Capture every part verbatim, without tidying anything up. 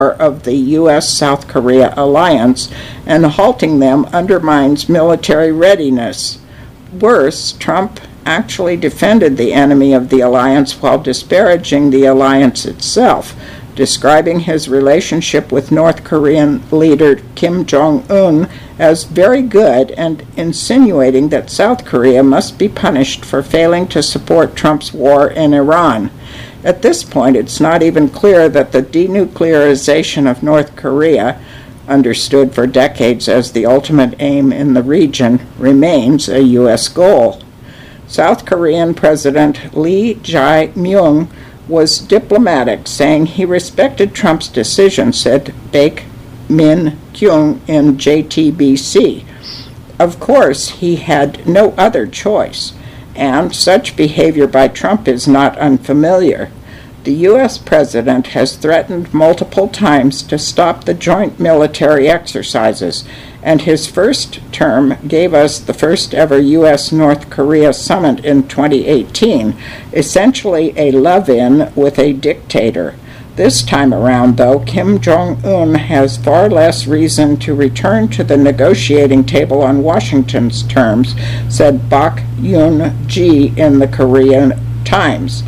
of the U S South Korea alliance, and halting them undermines military readiness. Worse, Trump actually defended the enemy of the alliance while disparaging the alliance itself, describing his relationship with North Korean leader Kim Jong-un as very good and insinuating that South Korea must be punished for failing to support Trump's war in Iran. At this point, it's not even clear that the denuclearization of North Korea, understood for decades as the ultimate aim in the region, remains a U S goal. South Korean President Lee Jae-myung was diplomatic, saying he respected Trump's decision, said Baek Min-kyung in J T B C. Of course, he had no other choice, and such behavior by Trump is not unfamiliar. The U S president has threatened multiple times to stop the joint military exercises, and his first term gave us the first ever U S North Korea summit in twenty eighteen, essentially a love-in with a dictator. This time around, though, Kim Jong-un has far less reason to return to the negotiating table on Washington's terms, said Bak Yoon-ji in the Korean Times.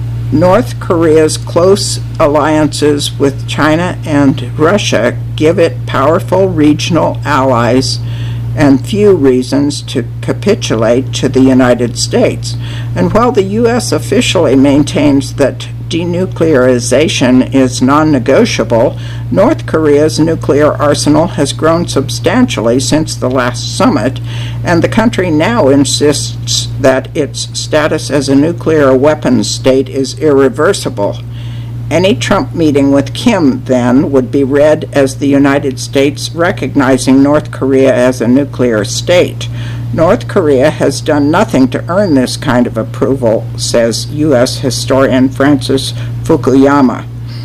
North Korea's close alliances with China and Russia give it powerful regional allies and few reasons to capitulate to the United States. And while the U S officially maintains that denuclearization is non-negotiable, North Korea's nuclear arsenal has grown substantially since the last summit, and the country now insists that its status as a nuclear weapons state is irreversible. Any Trump meeting with Kim, then, would be read as the United States recognizing North Korea as a nuclear state. North Korea has done nothing to earn this kind of approval, says U S historian Francis Fukuyama.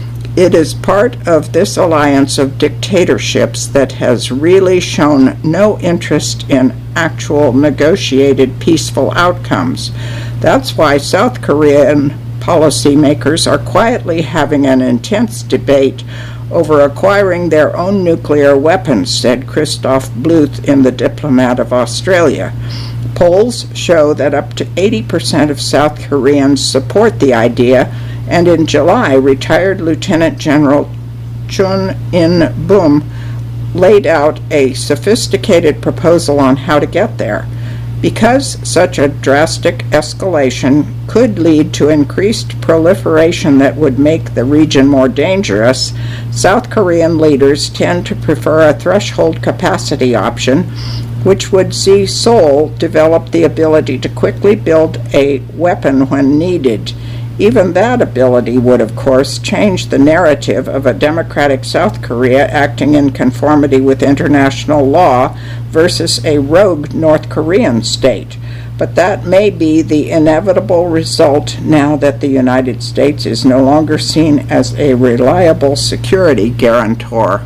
It is part of this alliance of dictatorships that has really shown no interest in actual negotiated peaceful outcomes. That's why South Korean policymakers are quietly having an intense debate over acquiring their own nuclear weapons, said Christoph Bluth in The Diplomat of Australia. Polls show that up to eighty percent of South Koreans support the idea, and in July, retired Lieutenant General Chun In-bum laid out a sophisticated proposal on how to get there. Because such a drastic escalation could lead to increased proliferation that would make the region more dangerous, South Korean leaders tend to prefer a threshold capacity option, which would see Seoul develop the ability to quickly build a weapon when needed. Even that ability would, of course, change the narrative of a democratic South Korea acting in conformity with international law versus a rogue North Korean state. But that may be the inevitable result now that the United States is no longer seen as a reliable security guarantor.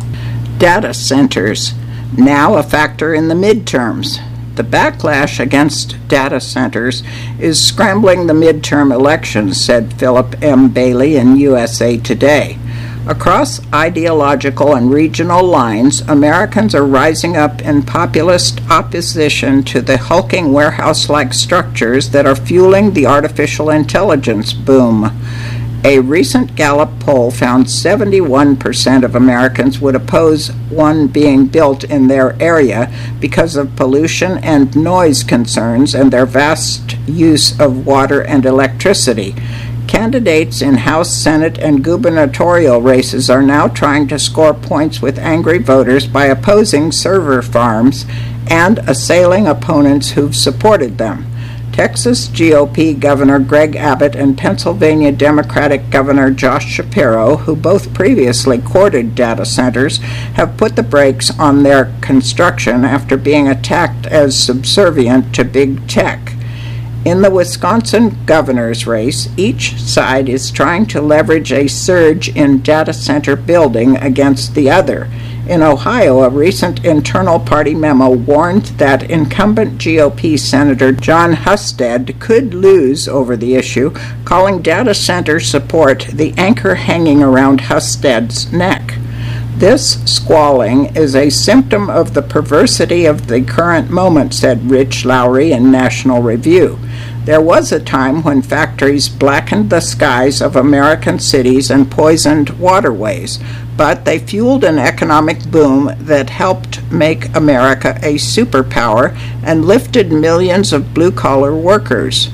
Data centers, now a factor in the midterms. The backlash against data centers is scrambling the midterm elections, said Philip M. Bailey in U S A Today. Across ideological and regional lines, Americans are rising up in populist opposition to the hulking warehouse-like structures that are fueling the artificial intelligence boom. A recent Gallup poll found seventy-one percent of Americans would oppose one being built in their area because of pollution and noise concerns and their vast use of water and electricity. Candidates in House, Senate, and gubernatorial races are now trying to score points with angry voters by opposing server farms and assailing opponents who've supported them. Texas G O P Governor Greg Abbott and Pennsylvania Democratic Governor Josh Shapiro, who both previously courted data centers, have put the brakes on their construction after being attacked as subservient to big tech. In the Wisconsin governor's race, each side is trying to leverage a surge in data center building against the other. In Ohio, a recent internal party memo warned that incumbent G O P Senator Jon Husted could lose over the issue, calling data center support the anchor hanging around Husted's neck. This squalling is a symptom of the perversity of the current moment, said Rich Lowry in National Review. There was a time when factories blackened the skies of American cities and poisoned waterways, but they fueled an economic boom that helped make America a superpower and lifted millions of blue-collar workers.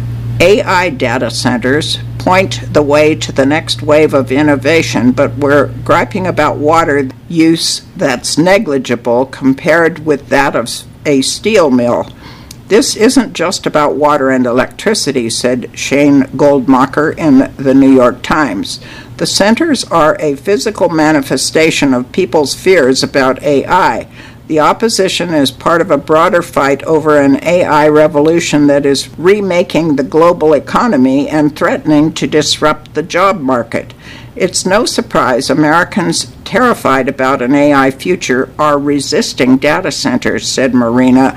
A I data centers point the way to the next wave of innovation, but we're griping about water use that's negligible compared with that of a steel mill. This isn't just about water and electricity, said Shane Goldmacher in the New York Times. The centers are a physical manifestation of people's fears about A I. The opposition is part of a broader fight over an A I revolution that is remaking the global economy and threatening to disrupt the job market. It's no surprise Americans terrified about an A I future are resisting data centers, said Marina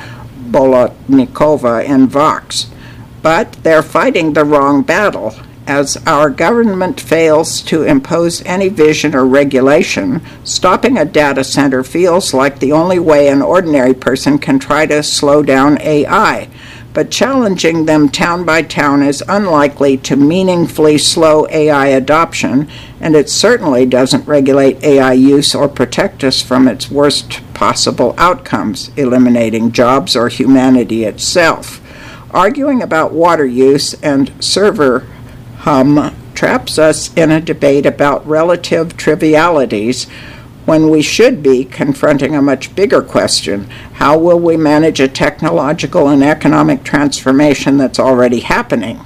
Bolotnikova in Vox. But they're fighting the wrong battle. As our government fails to impose any vision or regulation, stopping a data center feels like the only way an ordinary person can try to slow down A I. But challenging them town by town is unlikely to meaningfully slow A I adoption, and it certainly doesn't regulate A I use or protect us from its worst possible outcomes, eliminating jobs or humanity itself. Arguing about water use and server hum traps us in a debate about relative trivialities when we should be confronting a much bigger question. How will we manage a technological and economic transformation that's already happening?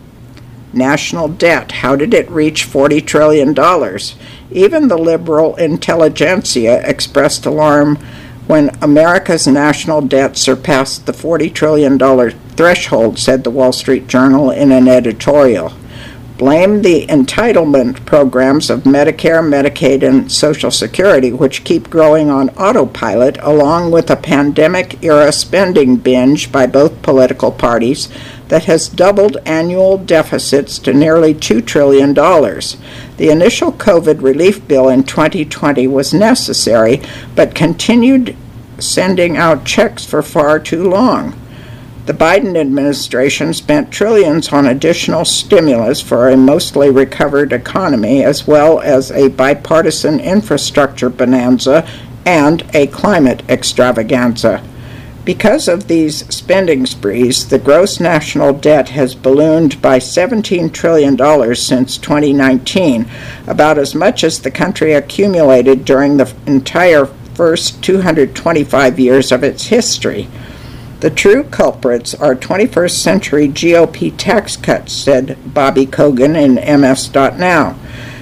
National debt. How did it reach forty trillion dollars? Even the liberal intelligentsia expressed alarm when America's national debt surpassed the forty trillion dollars threshold, said the Wall Street Journal in an editorial. Blame the entitlement programs of Medicare, Medicaid, and Social Security, which keep growing on autopilot, along with a pandemic-era spending binge by both political parties that has doubled annual deficits to nearly two trillion dollars. The initial COVID relief bill in twenty twenty was necessary, but continued sending out checks for far too long. The Biden administration spent trillions on additional stimulus for a mostly recovered economy, as well as a bipartisan infrastructure bonanza and a climate extravaganza. Because of these spending sprees, the gross national debt has ballooned by seventeen trillion dollars since twenty nineteen, about as much as the country accumulated during the entire first two hundred twenty-five years of its history. The true culprits are twenty-first century G O P tax cuts, said Bobby Kogan in M S dot now.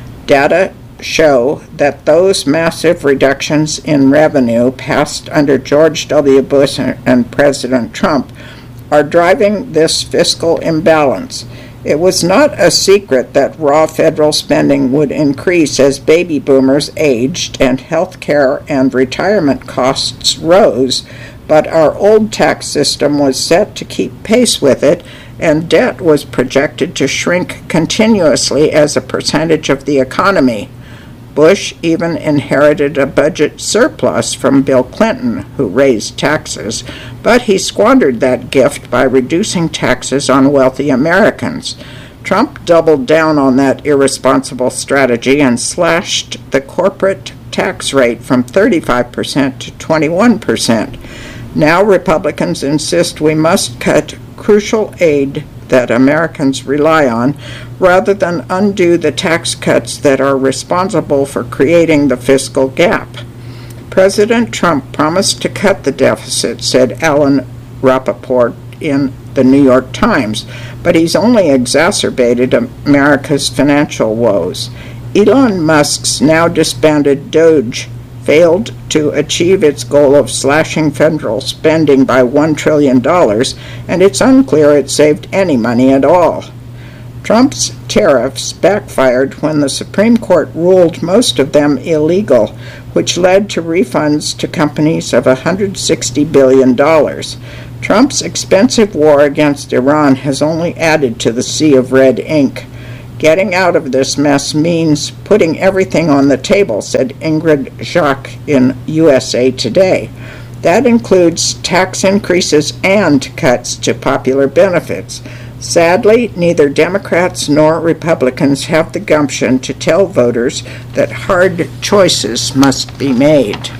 Data show that those massive reductions in revenue passed under George W. Bush and President Trump are driving this fiscal imbalance. It was not a secret that raw federal spending would increase as baby boomers aged and health care and retirement costs rose, but our old tax system was set to keep pace with it, and debt was projected to shrink continuously as a percentage of the economy. Bush even inherited a budget surplus from Bill Clinton, who raised taxes, but he squandered that gift by reducing taxes on wealthy Americans. Trump doubled down on that irresponsible strategy and slashed the corporate tax rate from thirty-five percent to twenty-one percent. Now Republicans insist we must cut crucial aid that Americans rely on, rather than undo the tax cuts that are responsible for creating the fiscal gap. President Trump promised to cut the deficit, said Alan Rappaport in the New York Times, but he's only exacerbated America's financial woes. Elon Musk's now disbanded Doge failed to achieve its goal of slashing federal spending by one trillion dollars, and it's unclear it saved any money at all. Trump's tariffs backfired when the Supreme Court ruled most of them illegal, which led to refunds to companies of one hundred sixty billion dollars. Trump's expensive war against Iran has only added to the sea of red ink. Getting out of this mess means putting everything on the table, said Ingrid Jacques in U S A Today. That includes tax increases and cuts to popular benefits. Sadly, neither Democrats nor Republicans have the gumption to tell voters that hard choices must be made.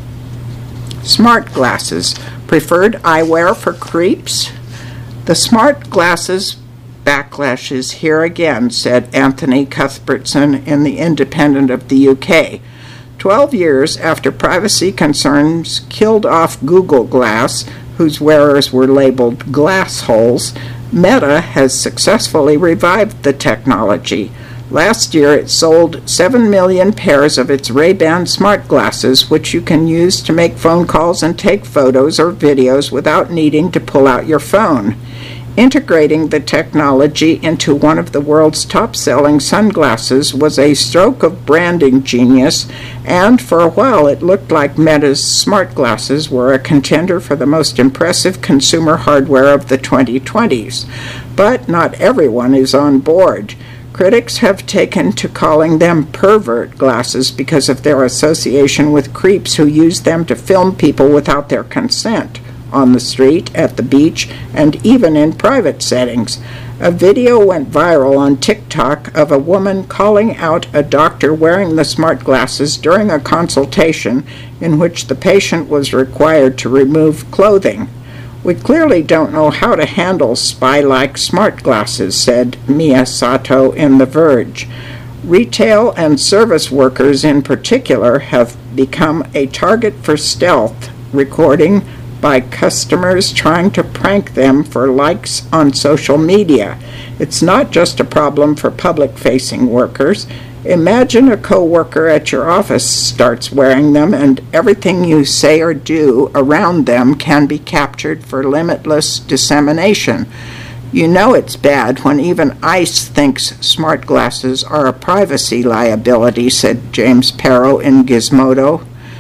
Smart glasses, preferred eyewear for creeps? The smart glasses backlash is here again, said Anthony Cuthbertson in The Independent of the U K. Twelve years after privacy concerns killed off Google Glass, whose wearers were labeled glass holes, Meta has successfully revived the technology. Last year it sold seven million pairs of its Ray-Ban smart glasses, which you can use to make phone calls and take photos or videos without needing to pull out your phone. Integrating the technology into one of the world's top-selling sunglasses was a stroke of branding genius, and for a while it looked like Meta's smart glasses were a contender for the most impressive consumer hardware of the twenty twenties. But not everyone is on board. Critics have taken to calling them pervert glasses because of their association with creeps who use them to film people without their consent, on the street, at the beach, and even in private settings. A video went viral on TikTok of a woman calling out a doctor wearing the smart glasses during a consultation in which the patient was required to remove clothing. We clearly don't know how to handle spy-like smart glasses, said Mia Sato in The Verge. Retail and service workers in particular have become a target for stealth recording by customers trying to prank them for likes on social media. It's not just a problem for public-facing workers. Imagine a co-worker at your office starts wearing them, and everything you say or do around them can be captured for limitless dissemination. You know it's bad when even ICE thinks smart glasses are a privacy liability, said James Perrow in Gizmodo.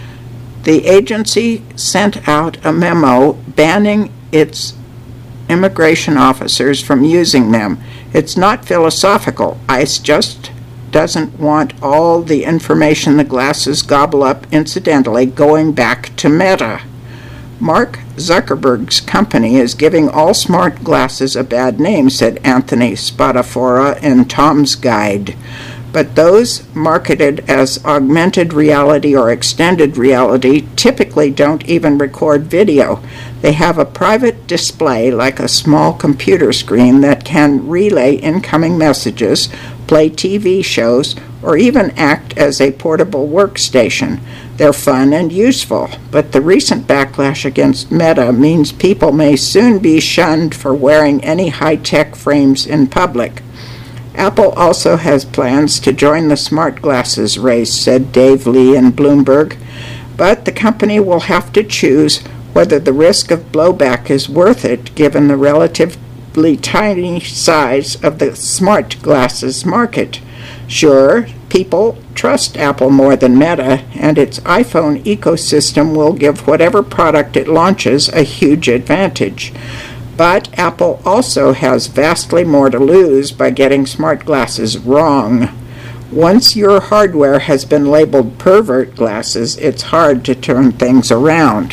The agency sent out a memo banning its immigration officers from using them. It's not philosophical. ICE just doesn't want all the information the glasses gobble up incidentally going back to Meta. Mark Zuckerberg's company is giving all smart glasses a bad name, said Anthony Spadafora in Tom's Guide. But those marketed as augmented reality or extended reality typically don't even record video. They have a private display like a small computer screen that can relay incoming messages, play T V shows, or even act as a portable workstation. They're fun and useful, but the recent backlash against Meta means people may soon be shunned for wearing any high-tech frames in public. Apple also has plans to join the smart glasses race, said Dave Lee in Bloomberg, but the company will have to choose whether the risk of blowback is worth it given the relatively tiny size of the smart glasses market. Sure, people trust Apple more than Meta, and its iPhone ecosystem will give whatever product it launches a huge advantage. But Apple also has vastly more to lose by getting smart glasses wrong. Once your hardware has been labeled pervert glasses, it's hard to turn things around.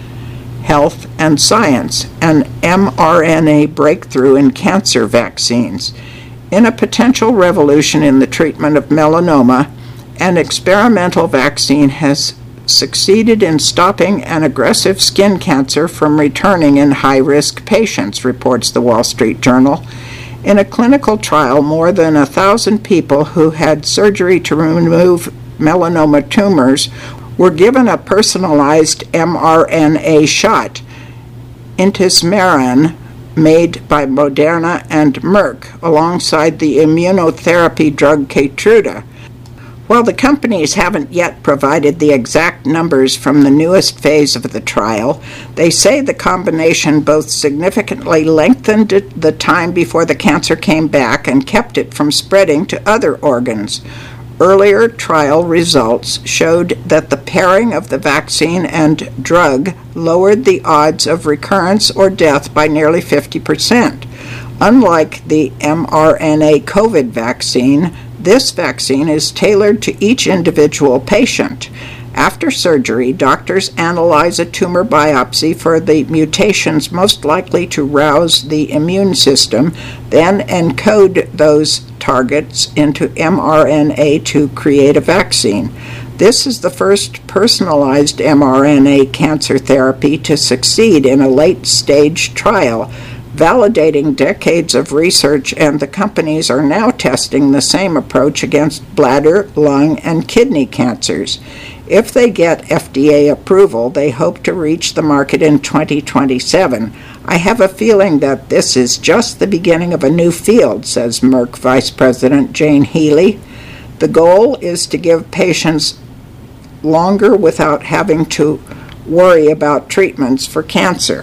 Health and science, an mRNA breakthrough in cancer vaccines. In a potential revolution in the treatment of melanoma, an experimental vaccine has succeeded in stopping an aggressive skin cancer from returning in high-risk patients, reports the Wall Street Journal. In a clinical trial, more than a thousand people who had surgery to remove melanoma tumors were given a personalized mRNA shot, intismeran, made by Moderna and Merck, alongside the immunotherapy drug Keytruda. While the companies haven't yet provided the exact numbers from the newest phase of the trial, they say the combination both significantly lengthened the time before the cancer came back and kept it from spreading to other organs. Earlier trial results showed that the pairing of the vaccine and drug lowered the odds of recurrence or death by nearly fifty percent. Unlike the mRNA COVID vaccine, this vaccine is tailored to each individual patient. After surgery, doctors analyze a tumor biopsy for the mutations most likely to rouse the immune system, then encode those targets into mRNA to create a vaccine. This is the first personalized mRNA cancer therapy to succeed in a late-stage trial, validating decades of research, and the companies are now testing the same approach against bladder, lung, and kidney cancers. If they get F D A approval, they hope to reach the market in twenty twenty-seven. I have a feeling that this is just the beginning of a new field, says Merck Vice President Jane Healy. The goal is to give patients longer without having to worry about treatments for cancer.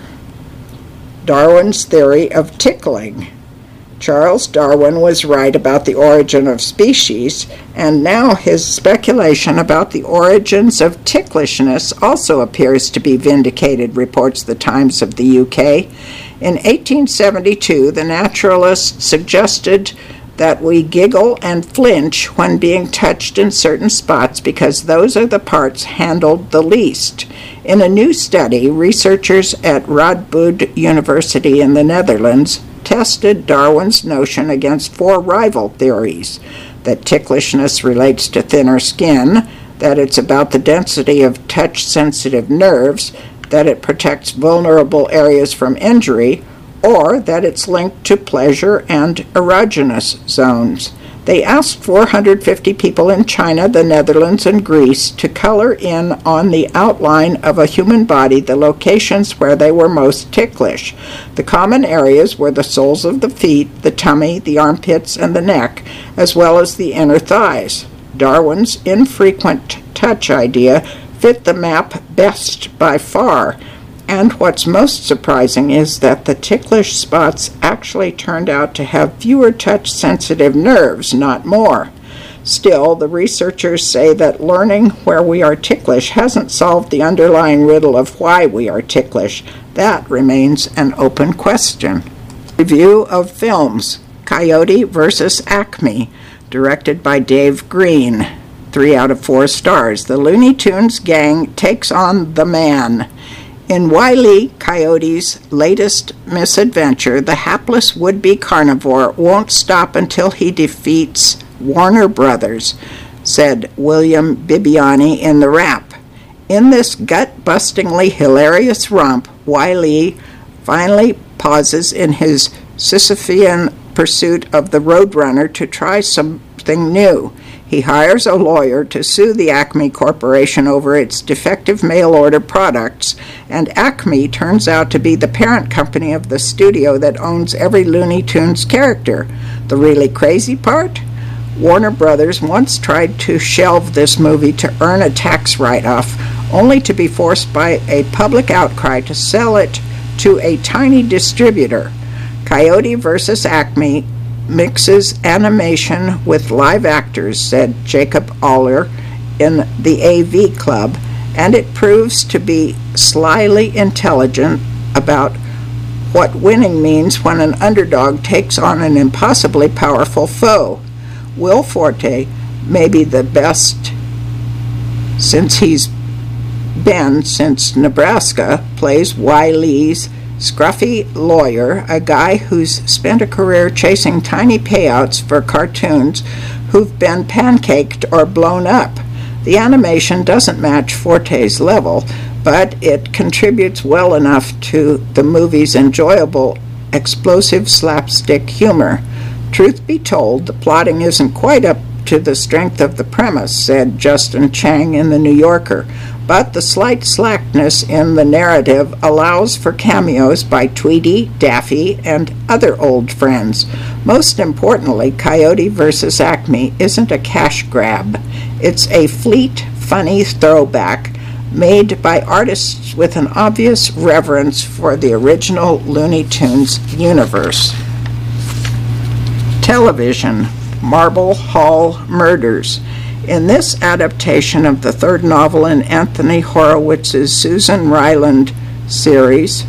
Darwin's theory of tickling. Charles Darwin was right about the origin of species, and now his speculation about the origins of ticklishness also appears to be vindicated, reports the Times of the U K. In eighteen seventy-two, the naturalist suggested that we giggle and flinch when being touched in certain spots because those are the parts handled the least. In a new study, researchers at Radboud University in the Netherlands tested Darwin's notion against four rival theories: that ticklishness relates to thinner skin, that it's about the density of touch-sensitive nerves, that it protects vulnerable areas from injury, or that it's linked to pleasure and erogenous zones. They asked four hundred fifty people in China, the Netherlands, and Greece to color in on the outline of a human body the locations where they were most ticklish. The common areas were the soles of the feet, the tummy, the armpits, and the neck, as well as the inner thighs. Darwin's infrequent touch idea fit the map best by far. And what's most surprising is that the ticklish spots actually turned out to have fewer touch-sensitive nerves, not more. Still, the researchers say that learning where we are ticklish hasn't solved the underlying riddle of why we are ticklish. That remains an open question. Review of films: Coyote versus Acme, directed by Dave Green. Three out of four stars. The Looney Tunes gang takes on the man. In Wile E. Coyote's latest misadventure, the hapless would-be carnivore won't stop until he defeats Warner Brothers, said William Bibbiani in the Wrap. In this gut-bustingly hilarious romp, Wile E. finally pauses in his Sisyphean pursuit of the Roadrunner to try something new. He hires a lawyer to sue the Acme Corporation over its defective mail-order products, and Acme turns out to be the parent company of the studio that owns every Looney Tunes character. The really crazy part? Warner Brothers once tried to shelve this movie to earn a tax write-off, only to be forced by a public outcry to sell it to a tiny distributor. Coyote versus Acme mixes animation with live actors, said Jacob Aller in the A V Club, and it proves to be slyly intelligent about what winning means when an underdog takes on an impossibly powerful foe. Will Forte may be the best since he's been since Nebraska, plays Wile E's scruffy lawyer, a guy who's spent a career chasing tiny payouts for cartoons who've been pancaked or blown up. The animation doesn't match Forte's level, but it contributes well enough to the movie's enjoyable, explosive slapstick humor. Truth be told, the plotting isn't quite up to the strength of the premise, said Justin Chang in The New Yorker, but the slight slackness in the narrative allows for cameos by Tweety, Daffy, and other old friends. Most importantly, Coyote versus Acme isn't a cash grab. It's a fleet, funny throwback made by artists with an obvious reverence for the original Looney Tunes universe. Television: Marble Hall Murders. In this adaptation of the third novel in Anthony Horowitz's Susan Ryland series,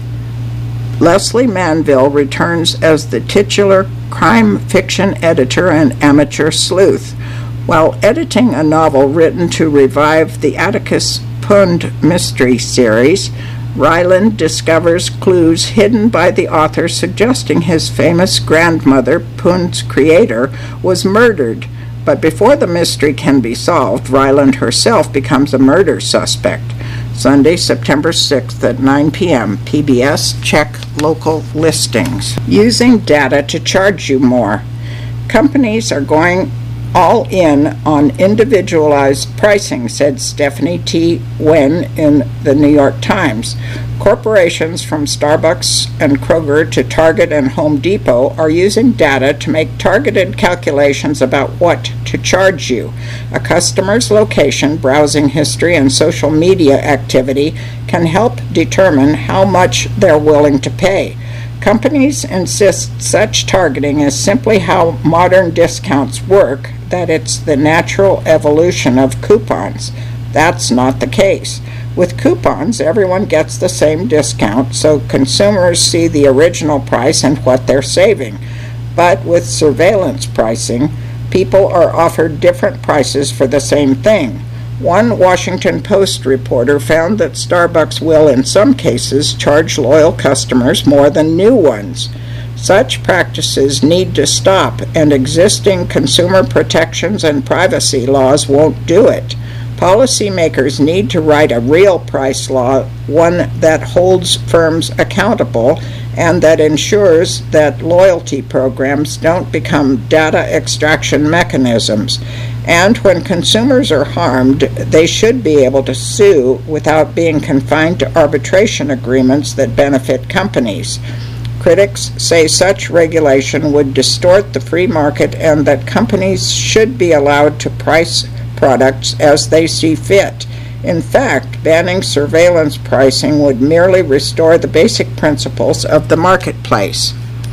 Leslie Manville returns as the titular crime fiction editor and amateur sleuth. While editing a novel written to revive the Atticus Pund mystery series, Ryland discovers clues hidden by the author suggesting his famous grandmother, Pund's creator, was murdered. But before the mystery can be solved, Ryland herself becomes a murder suspect. Sunday, September sixth at nine p.m. P B S, check local listings. Using data to charge you more. Companies are going all in on individualized pricing, said Stephanie T. Wen in the New York Times. Corporations from Starbucks and Kroger to Target and Home Depot are using data to make targeted calculations about what to charge you. A customer's location, browsing history, and social media activity can help determine how much they're willing to pay. Companies insist such targeting is simply how modern discounts work, that it's the natural evolution of coupons. That's not the case. With coupons, everyone gets the same discount, so consumers see the original price and what they're saving. But with surveillance pricing, people are offered different prices for the same thing. One Washington Post reporter found that Starbucks will, in some cases, charge loyal customers more than new ones. Such practices need to stop, and existing consumer protections and privacy laws won't do it. Policymakers need to write a real price law, one that holds firms accountable and that ensures that loyalty programs don't become data extraction mechanisms. And when consumers are harmed, they should be able to sue without being confined to arbitration agreements that benefit companies. Critics say such regulation would distort the free market and that companies should be allowed to price products as they see fit. In fact, banning surveillance pricing would merely restore the basic principles of the marketplace.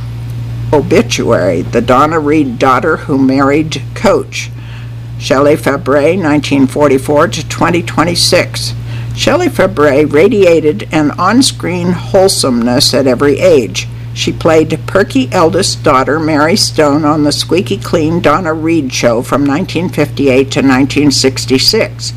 Obituary: the Donna Reed daughter who married Coach. Shelley Fabares, nineteen forty-four to twenty twenty-six. Shelley Fabares radiated an on-screen wholesomeness at every age. She played perky eldest daughter Mary Stone on the squeaky clean Donna Reed show from nineteen fifty-eight to nineteen sixty-six.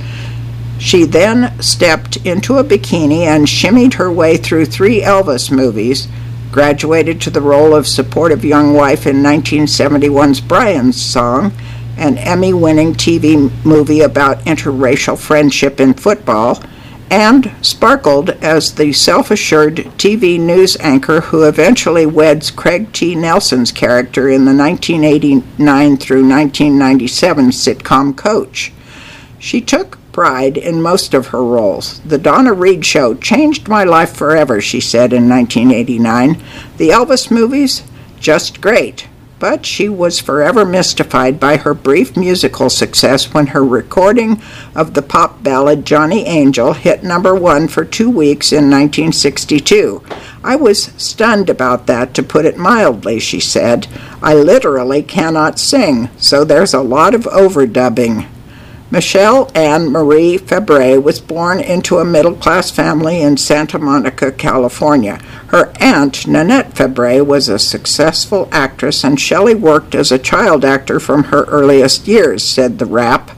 She then stepped into a bikini and shimmied her way through three Elvis movies, graduated to the role of supportive young wife in nineteen seventy-one's Brian's Song, an Emmy-winning T V movie about interracial friendship in football, and sparkled as the self-assured T V news anchor who eventually weds Craig T. Nelson's character in the nineteen eighty-nine through nineteen ninety-seven sitcom Coach. She took pride in most of her roles. "The Donna Reed Show changed my life forever," she said in nineteen eighty-nine. "The Elvis movies? Just great." But she was forever mystified by her brief musical success when her recording of the pop ballad Johnny Angel hit number one for two weeks in nineteen sixty-two. "I was stunned about that, to put it mildly," she said. "I literally cannot sing, so there's a lot of overdubbing." Michelle Ann Marie Fabares was born into a middle-class family in Santa Monica, California. Her aunt, Nanette Fabares, was a successful actress, and Shelley worked as a child actor from her earliest years, said the Wrap.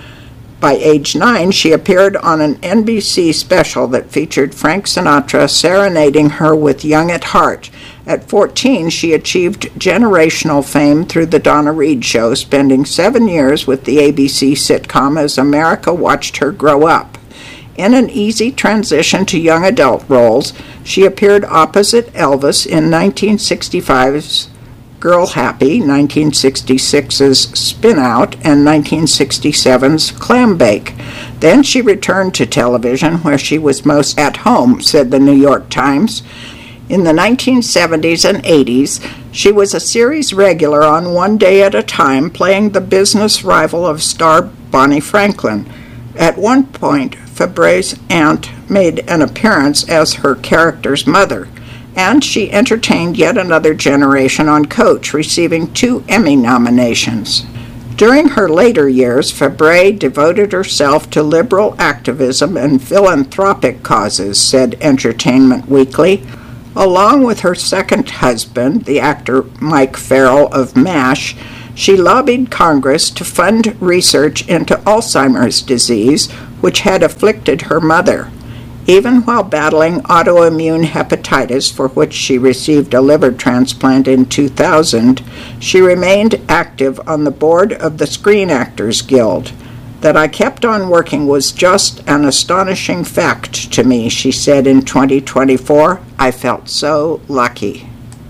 By age nine, she appeared on an N B C special that featured Frank Sinatra serenading her with Young at Heart. At fourteen, she achieved generational fame through the Donna Reed Show, spending seven years with the A B C sitcom as America watched her grow up. In an easy transition to young adult roles, she appeared opposite Elvis in nineteen sixty-five's Girl Happy, nineteen sixty-six's Spin Out, and nineteen sixty-seven's Clam Bake. Then she returned to television, where she was most at home, said the New York Times. In the nineteen seventies and eighties, she was a series regular on One Day at a Time, playing the business rival of star Bonnie Franklin. At one point, Fabares' aunt made an appearance as her character's mother, and she entertained yet another generation on Coach, receiving two Emmy nominations. During her later years, Fabre devoted herself to liberal activism and philanthropic causes, said Entertainment Weekly. Along with her second husband, the actor Mike Farrell of MASH, she lobbied Congress to fund research into Alzheimer's disease, which had afflicted her mother. Even while battling autoimmune hepatitis, for which she received a liver transplant in two thousand, she remained active on the board of the Screen Actors Guild. That I kept on working was just an astonishing fact to me, she said in twenty twenty-four. I felt so lucky.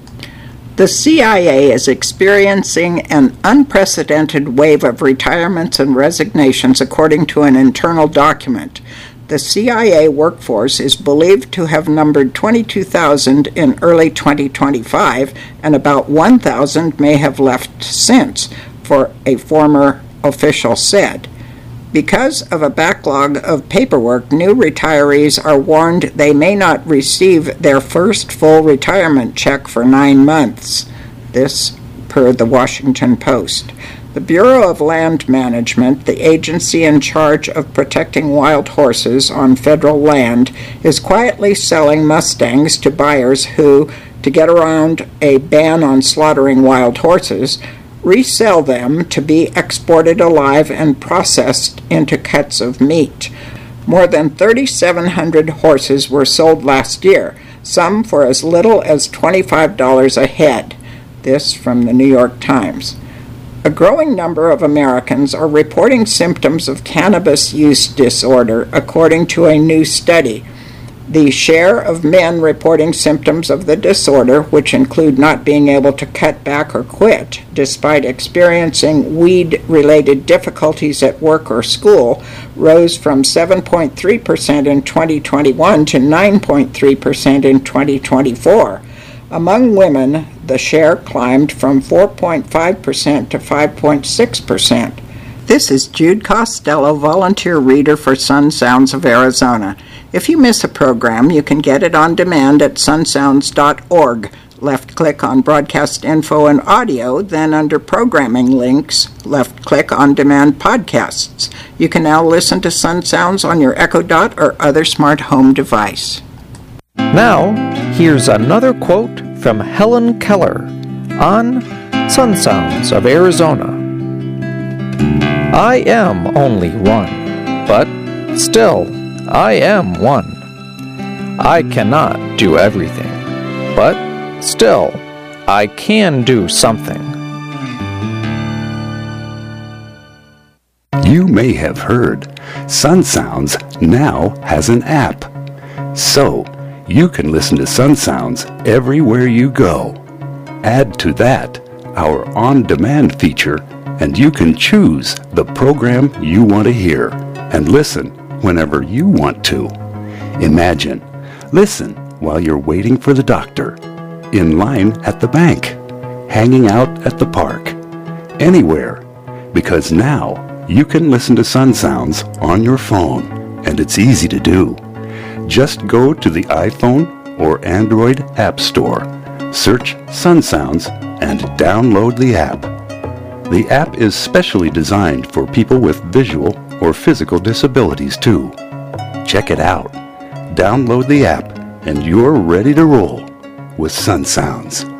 The C I A is experiencing an unprecedented wave of retirements and resignations, according to an internal document. The C I A workforce is believed to have numbered twenty-two thousand in early twenty twenty-five, and about one thousand may have left since, for a former official said. Because of a backlog of paperwork, new retirees are warned they may not receive their first full retirement check for nine months. This per the Washington Post. The Bureau of Land Management, the agency in charge of protecting wild horses on federal land, is quietly selling Mustangs to buyers who, to get around a ban on slaughtering wild horses, resell them to be exported alive and processed into cuts of meat. More than three thousand seven hundred horses were sold last year, some for as little as twenty-five dollars a head. This from the New York Times. A growing number of Americans are reporting symptoms of cannabis use disorder, according to a new study. The share of men reporting symptoms of the disorder, which include not being able to cut back or quit, despite experiencing weed-related difficulties at work or school, rose from seven point three percent in twenty twenty-one to nine point three percent in twenty twenty-four. Among women, the share climbed from four point five percent to five point six percent. This is Jude Costello, volunteer reader for Sun Sounds of Arizona. If you miss a program, you can get it on demand at sun sounds dot org. Left-click on Broadcast Info and Audio, then under Programming Links, left-click on Demand Podcasts. You can now listen to Sun Sounds on your Echo Dot or other smart home device. Now, here's another quote from Helen Keller on Sun Sounds of Arizona. I am only one, but still I am one. I cannot do everything, but still I can do something. You may have heard Sun Sounds now has an app. So, you can listen to Sun Sounds everywhere you go. Add to that our on-demand feature, and you can choose the program you want to hear and listen whenever you want to. Imagine, listen while you're waiting for the doctor, in line at the bank, hanging out at the park, anywhere, because now you can listen to Sun Sounds on your phone, and it's easy to do. Just go to the iPhone or Android App Store, search Sun Sounds, and download the app. The app is specially designed for people with visual or physical disabilities too. Check it out. Download the app, and you're ready to roll with Sun Sounds.